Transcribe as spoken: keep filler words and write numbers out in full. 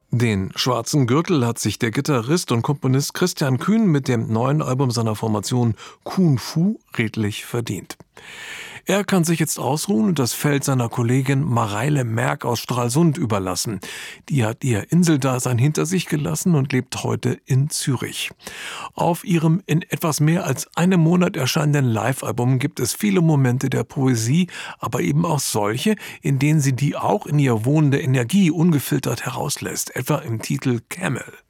Den schwarzen Gürtel hat sich der Gitarrist und Komponist Christian Kühn mit dem neuen Album seiner Formation Kun Fu redlich verdient. Er kann sich jetzt ausruhen und das Feld seiner Kollegin Mareile Merk aus Stralsund überlassen. Die hat ihr Inseldasein hinter sich gelassen und lebt heute in Zürich. Auf ihrem in etwas mehr als einem Monat erscheinenden Live-Album gibt es viele Momente der Poesie, aber eben auch solche, in denen sie die auch in ihr wohnende Energie ungefiltert herauslässt, etwa im Titel Camel.